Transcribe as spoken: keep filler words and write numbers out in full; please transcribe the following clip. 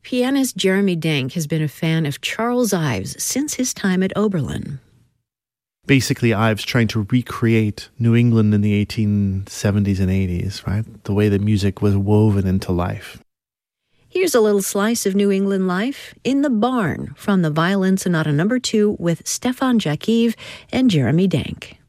Pianist Jeremy Denk has been a fan of Charles Ives since his time at Oberlin. Basically, Ives trying to recreate New England in the eighteen seventies and eighties, right? The way the music was woven into life. Here's a little slice of New England life in the barn from the Violin Sonata Number Two with Stefan Jakiv and Jeremy Denk.